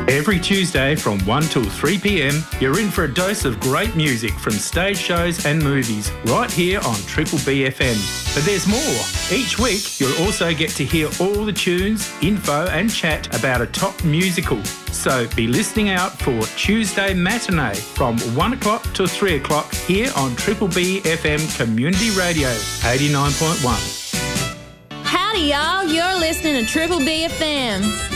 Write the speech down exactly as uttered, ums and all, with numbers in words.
Every Tuesday from one till three p m, you're in for a dose of great music from stage shows and movies right here on Triple B F M. But there's more. Each week, you'll also get to hear all the tunes, info and chat about a top musical. So be listening out for Tuesday Matinee from one o'clock till three o'clock here on Triple B F M Community Radio eighty-nine point one. Howdy, y'all. You're listening to Triple B F M.